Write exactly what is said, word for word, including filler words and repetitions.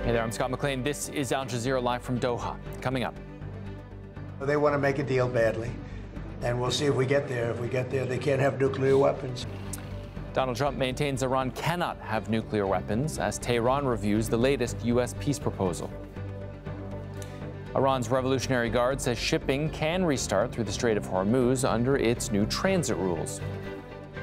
Hey there, I'm Scott McLean. This is Al Jazeera live from Doha. Coming up. They want to make a deal badly, and we'll see if we get there. If we get there, they can't have nuclear weapons. Donald Trump maintains Iran cannot have nuclear weapons as Tehran reviews the latest U S peace proposal. Iran's Revolutionary Guard says shipping can restart through the Strait of Hormuz under its new transit rules.